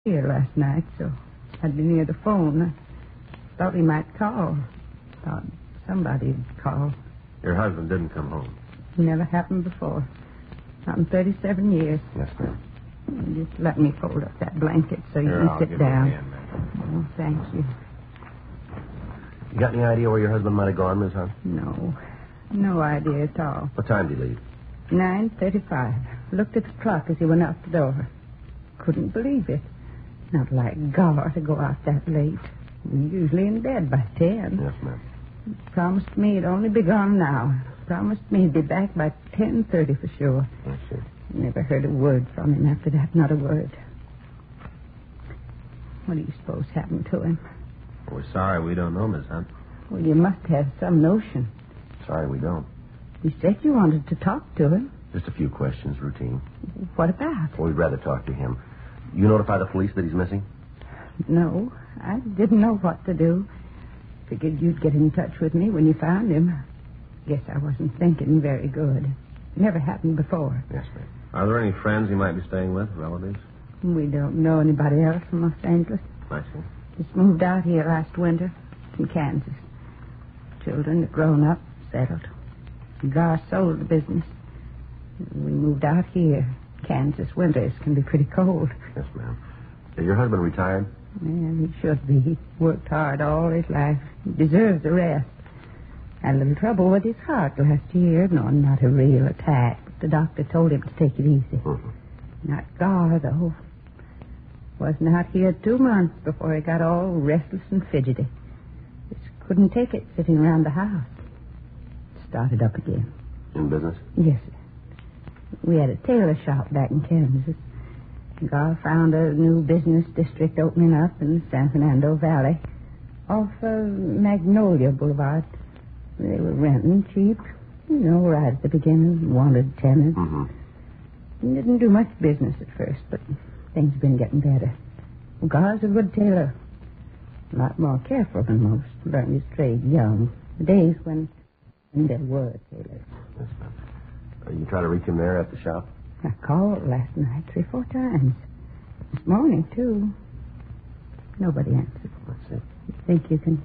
here last night, so I'd be near the phone. I thought he might call. Thought somebody'd call. Your husband didn't come home? Never happened before. Not in 37 years. Yes, ma'am. Just let me fold up that blanket so you can sit down. Oh, thank you. You got any idea where your husband might have gone, Miss Hunt? No. No idea at all. What time did he leave? 9:35. Looked at the clock as he went out the door. Couldn't believe it. Not like Gar to go out that late. We're usually in bed by 10. Yes, ma'am. He promised me he'd only be gone an hour. Promised me he'd be back by 10:30 for sure. I see. Never heard a word from him after that, not a word. What do you suppose happened to him? We're sorry we don't know, Miss Hunt. Well, you must have some notion. Sorry we don't. You said you wanted to talk to him. Just a few questions, routine. What about? Well, we'd rather talk to him. You notify the police that he's missing? No, I didn't know what to do. Figured you'd get in touch with me when you found him. Guess I wasn't thinking very good. Never happened before. Yes, ma'am. Are there any friends he might be staying with, relatives? We don't know anybody else from Los Angeles. I see. Just moved out here last winter from Kansas. Children have grown up, settled. Gar sold the business. We moved out here. Kansas winters can be pretty cold. Yes, ma'am. Is your husband retired? And he should be. He worked hard all his life. He deserves a rest. Had a little trouble with his heart last year. No, not a real attack. But the doctor told him to take it easy. Mm-hmm. Not Gar, though. Wasn't out here 2 months before he got all restless and fidgety. Just couldn't take it sitting around the house. Started up again. In business? Yes, sir. We had a tailor shop back in Kansas. Gar found a new business district opening up in the San Fernando Valley off Magnolia Boulevard. They were renting cheap, right at the beginning. Wanted tenants. Mm-hmm. Didn't do much business at first, but things have been getting better. Gar's a good tailor. A lot more careful than most. Learned his trade young. The days when there were tailors. Yes, ma'am. You try to reach him there at the shop? I called last night 3 or 4 times. This morning, too. Nobody answered. Let's see. You think you can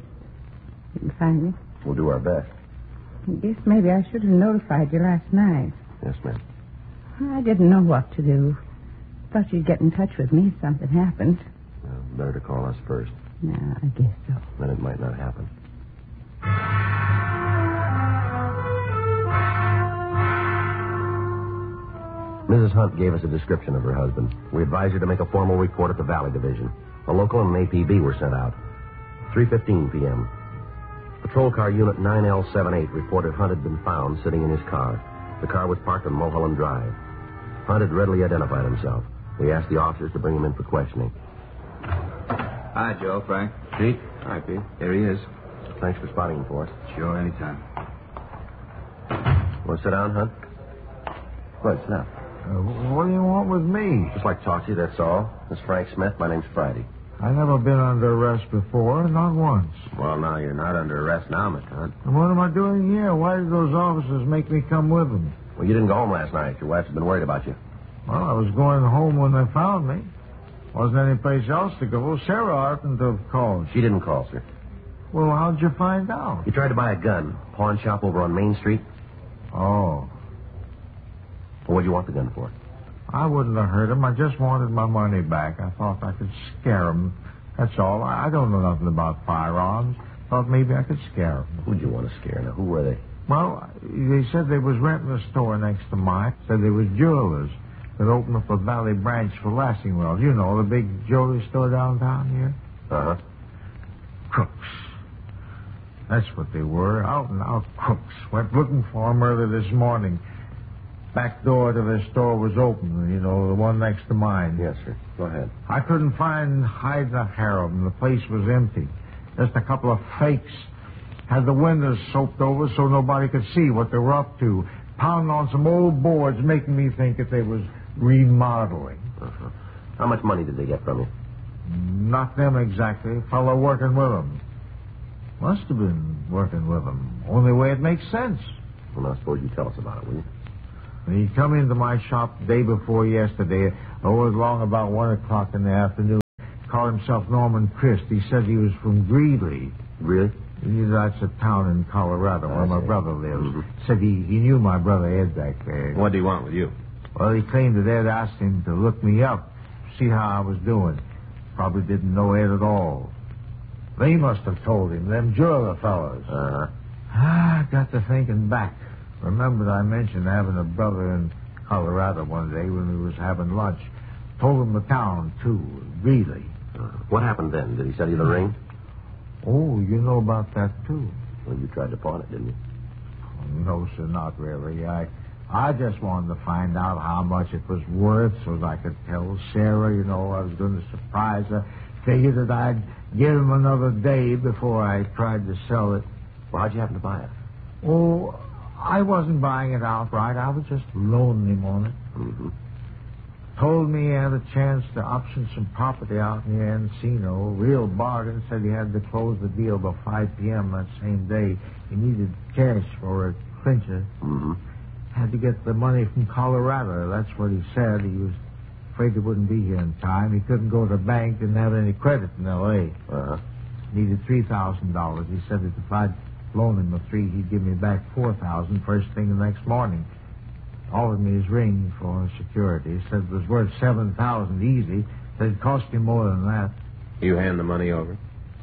find me? We'll do our best. I guess maybe I should have notified you last night. Yes, ma'am. I didn't know what to do. Thought you'd get in touch with me if something happened. Well, better to call us first. No, I guess so. Then it might not happen. Mrs. Hunt gave us a description of her husband. We advised her to make a formal report at the Valley Division. A local and an APB were sent out. 3:15 p.m. Patrol car unit 9L78 reported Hunt had been found sitting in his car. The car was parked on Mulholland Drive. Hunt had readily identified himself. We asked the officers to bring him in for questioning. Hi, Joe, Frank. Pete? Hi, Pete. Here he is. Thanks for spotting him for us. Sure, anytime. Want to sit down, Hunt? Go ahead, sit down. What do you want with me? Just like to talk to you, that's all. This is Frank Smith. My name's Friday. I've never been under arrest before, not once. Well, now you're not under arrest now, Mr. Hunt. And what am I doing here? Why did those officers make me come with them? Well, you didn't go home last night. Your wife's been worried about you. Well, I was going home when they found me. Wasn't any place else to go. Sarah oughtn't to have called. She didn't call, sir. Well, how'd you find out? You tried to buy a gun. Pawn shop over on Main Street. Oh. Well, what'd you want the gun for? I wouldn't have hurt him. I just wanted my money back. I thought I could scare him. That's all. I don't know nothing about firearms. Thought maybe I could scare him. Who'd you want to scare? Now, who were they? Well, they said they was renting a store next to mine. Said they was jewelers that opened up a Valley branch for Lassingwell. You know, the big jewelry store downtown here. Uh-huh. Crooks. That's what they were. Out and out crooks. Went looking for them early this morning. Back door to their store was open, the one next to mine. Yes, sir. Go ahead. I couldn't find hide nor hair of them. The place was empty. Just a couple of fakes. Had the windows soaped over so nobody could see what they were up to. Pounding on some old boards, making me think that they was remodeling. Uh-huh. How much money did they get from you? Not them exactly. Fellow working with them. Must have been working with them. Only way it makes sense. Well, now, suppose you tell us about it, will you? He come into my shop the day before yesterday. Always long about 1 o'clock in the afternoon. Called himself Norman Christ. He said he was from Greeley. Really? That's a town in Colorado where my brother lives. Mm-hmm. Said he knew my brother Ed back there. What do you want with you? Well, he claimed that Ed asked him to look me up, see how I was doing. Probably didn't know Ed at all. They must have told him, them jeweler fellas. I got to thinking back. Remembered I mentioned having a brother in Colorado one day when we was having lunch. Told him the town, too, Greeley. What happened then? Did he sell you the ring? Oh, you know about that, too. Well, you tried to pawn it, didn't you? No, sir, not really. I just wanted to find out how much it was worth so that I could tell Sarah, I was going to surprise her. Figured that I'd give him another day before I tried to sell it. Well, how'd you happen to buy it? Oh, I wasn't buying it outright. I was just loaning him on it. Mm-hmm. Told me he had a chance to option some property out near Encino. Real bargain. Said he had to close the deal by 5 p.m. that same day. He needed cash for a clincher. Mm-hmm. Had to get the money from Colorado. That's what he said. He was afraid he wouldn't be here in time. He couldn't go to the bank. Didn't have any credit in L.A. Needed $3,000. He said that if I'd loan him the $3,000, he'd give me back $4,000 first thing the next morning. Offered me his ring for security. He said it was worth $7,000 easy. Said it cost him more than that. You hand the money over?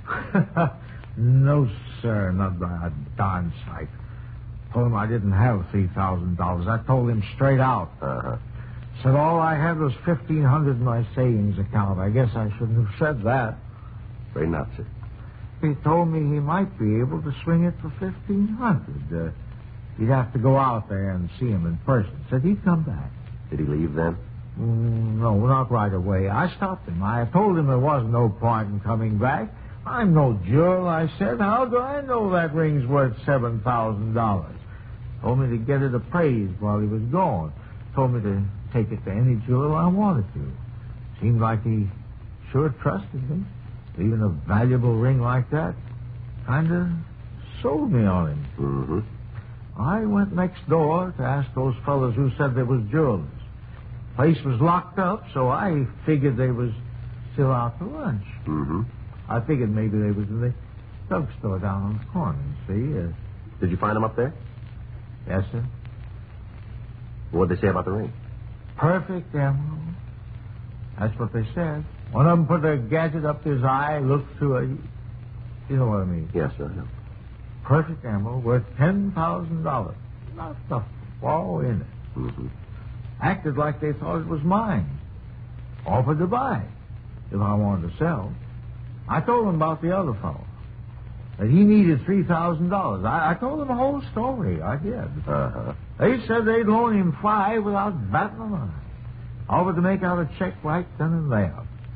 No, sir, not by a darn sight. Told him I didn't have $3,000. I told him straight out. Said all I had was $1,500 in my savings account. I guess I shouldn't have said that. Very nuts, sir. He told me he might be able to swing it for $1,500. He'd have to go out there and see him in person. Said he'd come back. Did he leave then? No, not right away. I stopped him. I told him there was no point in coming back. I'm no jewel, I said. How do I know that ring's worth $7,000? Told me to get it appraised while he was gone. Told me to take it to any jeweler I wanted to. Seemed like he sure trusted me. Even a valuable ring like that kind of sold me on him. Mm-hmm. I went next door to ask those fellas who said they was jewelers. Place was locked up, so I figured they was still out to lunch. Mm-hmm. I figured maybe they was in the drugstore down on the corner, see? Did you find him up there? Yes, sir. What'd they say about the ring? Perfect emerald. That's what they said. One of them put a gadget up to his eye, looked through it. You know what I mean? Yes, sir, I know. Perfect emerald worth $10,000. Not the flaw in it. Mm-hmm. Acted like they thought it was mine. Offered to buy if I wanted to sell. I told them about the other fellow. That he needed $3,000. I told them the whole story. I did. They said they'd loan him $5,000 without batting an eye. Offered to make out a check right then and there.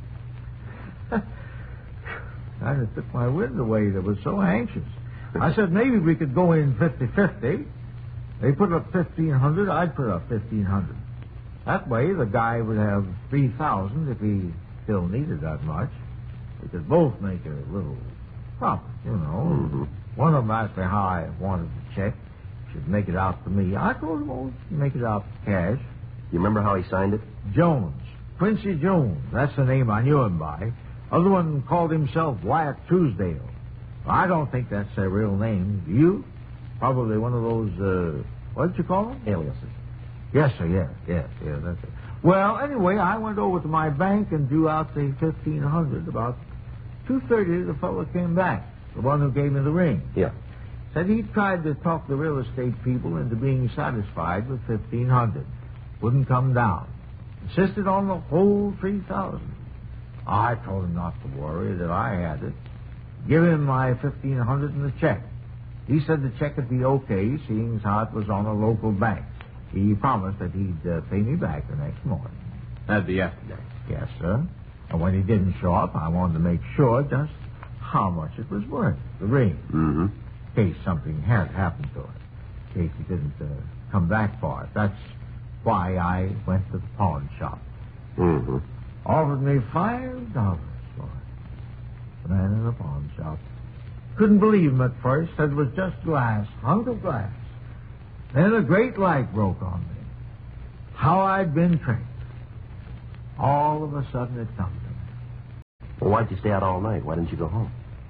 Kind of took my wind away. They were so anxious. I said maybe we could go in 50-50. They put up $1,500. I'd put up $1,500. That way, the guy would have $3,000 if he still needed that much. We could both make a little profit, Mm-hmm. One of them asked me how I wanted the check. Should make it out to me. I told him, make it out cash. You remember how he signed it? Jones. Quincy Jones. That's the name I knew him by. Other one called himself Wyatt Truesdale. I don't think that's their real name. Do you? Probably one of those, what did you call them? Aliases. Yes, sir, yeah, that's it. Well, anyway, I went over to my bank and drew out the $1,500. About 2:30, the fellow came back, the one who gave me the ring. Yeah. Said he tried to talk the real estate people into being satisfied with $1,500. Wouldn't come down. Insisted on the whole $3,000. I told him not to worry, that I had it. Give him my $1,500 and the check. He said the check would be okay, seeing as how it was on a local bank. He promised that he'd pay me back the next morning. That'd be yesterday. Yes, sir. And when he didn't show up, I wanted to make sure just how much it was worth, the ring. Mm-hmm. In case something had happened to it. In case he didn't come back for it. That's why I went to the pawn shop. Mm-hmm. Offered me $5 for it. The man in the pawn shop. Couldn't believe him at first. Said it was just glass, hunk of glass. Then a great light broke on me. How I'd been tricked. All of a sudden it come to me. Well, why'd you stay out all night? Why didn't you go home?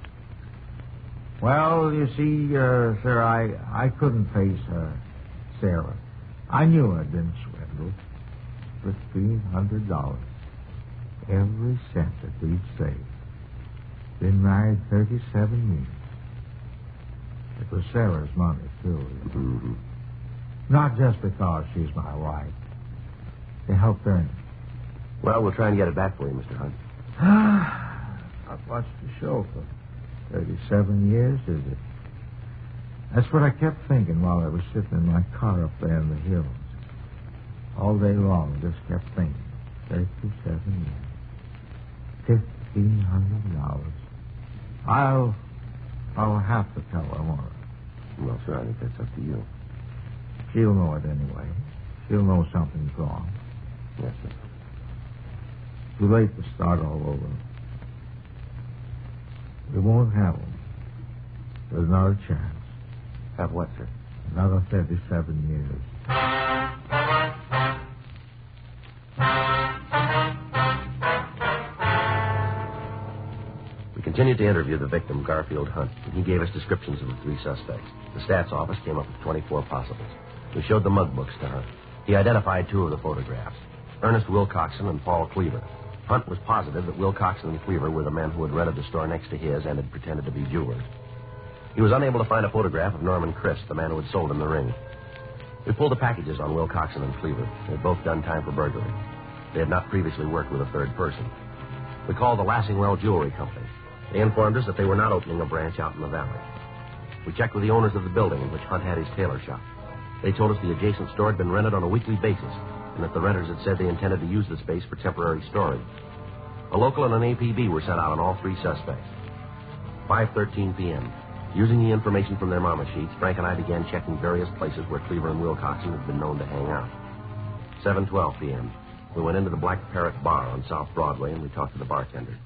Well, you see, sir, I couldn't face Sarah. I knew I'd been swindled. $1,500. Every cent that we'd saved. Been married 37 years. It was Sarah's money, too. Mm-hmm. Not just because she's my wife. They helped earn it. Well, we'll try and get it back for you, Mr. Hunt. Not much to show for 37 years, is it? That's what I kept thinking while I was sitting in my car up there in the hills. All day long, just kept thinking. 37 years. $1,500. I'll have to tell her, won't I? Well, sir, I think that's up to you. She'll know it anyway. She'll know something's wrong. Yes, sir. Too late to start all over. We won't have them. There's not a chance. Have what, sir? Another 37 years. We continued to interview the victim, Garfield Hunt, and he gave us descriptions of the 3 suspects. The stats office came up with 24 possibles. We showed the mug books to Hunt. He identified 2 of the photographs, Ernest Wilcoxon and Paul Cleaver. Hunt was positive that Wilcoxon and Cleaver were the men who had rented the store next to his and had pretended to be jewelers. He was unable to find a photograph of Norman Christ, the man who had sold him the ring. We pulled the packages on Wilcoxon and Cleaver. They had both done time for burglary. They had not previously worked with a third person. We called the Lassingwell Jewelry Company. They informed us that they were not opening a branch out in the valley. We checked with the owners of the building in which Hunt had his tailor shop. They told us the adjacent store had been rented on a weekly basis, and that the renters had said they intended to use the space for temporary storage. A local and an APB were sent out on all 3 suspects. 5:13 p.m. Using the information from their mama sheets, Frank and I began checking various places where Cleaver and Wilcoxon had been known to hang out. 7:12 p.m. We went into the Black Parrot Bar on South Broadway, and we talked to the bartender.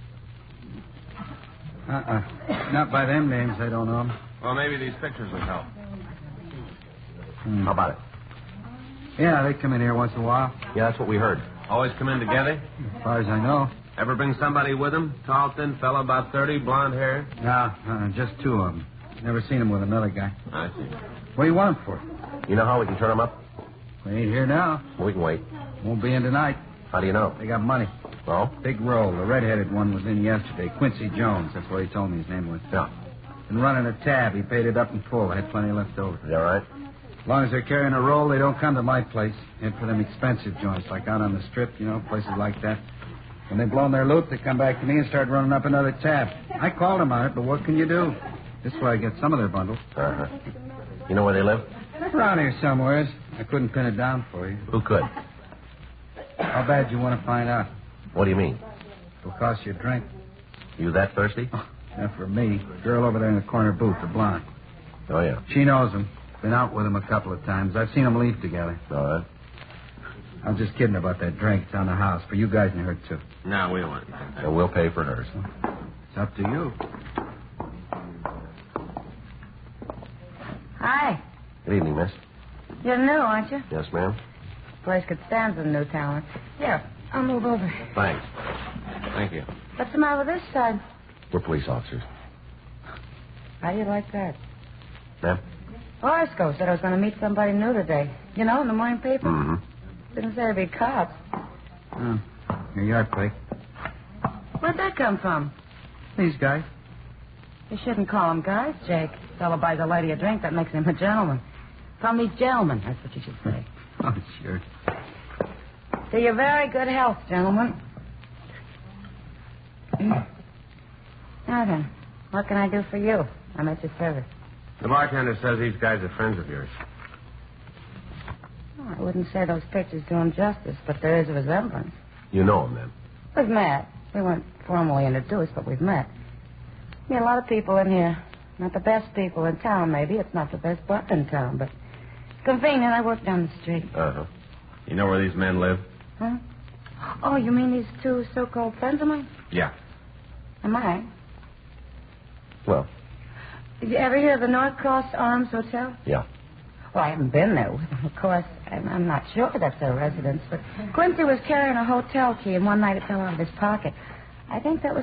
Not by them names, I don't know. Well, maybe these pictures would help. How about it? Yeah, they come in here once in a while. Yeah, that's what we heard. Always come in together? As far as I know. Ever bring somebody with them? Tall, thin fella, about 30, blonde hair? No, just 2 of them. Never seen them with another guy. I see. What do you want them for? You know how we can turn them up? They ain't here now. We can wait. Won't be in tonight. How do you know? They got money. Oh? Big roll. The red-headed one was in yesterday. Quincy Jones. That's what he told me his name was. Yeah. Been running a tab. He paid it up in full. I had plenty left over. Is that right? As long as they're carrying a roll, they don't come to my place. Head for them expensive joints, like out on the strip, places like that. When they've blown their loot, they come back to me and start running up another tab. I called them on it, but what can you do? This is where I get some of their bundles. Uh-huh. You know where they live? Around here somewheres. I couldn't pin it down for you. Who could? How bad you want to find out? What do you mean? It'll cost you a drink. You that thirsty? Not for me. Girl over there in the corner booth, the blonde. Oh, yeah. She knows him. Been out with him a couple of times. I've seen them leave together. All right. I was just kidding about that drink. It's on the house. For you guys and her, too. No, we don't want anything. And we'll pay for hers. It's up to you. Hi. Good evening, miss. You're new, aren't you? Yes, ma'am. Place could stand some new talent. Here, I'll move over. Thanks. Thank you. What's the matter with this side? We're police officers. How do you like that? Ma'am? Horoscope said I was going to meet somebody new today. In the morning paper. Mm-hmm. Didn't say it'd be cops. Oh, your yard plate. Where'd that come from? These guys. You shouldn't call them guys, Jake. Fellow buys a lady a drink, that makes him a gentleman. From these gentlemen, that's what you should say. Oh, sure. To your very good health, gentlemen. Now then, what can I do for you? I'm at your service. The bartender says these guys are friends of yours. Oh, I wouldn't say those pictures do him justice, but there is a resemblance. You know him, then? We've met. We weren't formally introduced, but we've met. A lot of people in here. Not the best people in town, maybe. It's not the best bar in town, but it's convenient. I work down the street. Uh-huh. You know where these men live? Huh? Oh, you mean these 2 so-called friends of mine? Yeah. Am I? Well, Did you ever hear of the North Cross Arms Hotel? yeah. Well, I haven't been there with them, of course. I'm not sure that's their residence, but Quincy was carrying a hotel key, and one night it fell out of his pocket. I think that was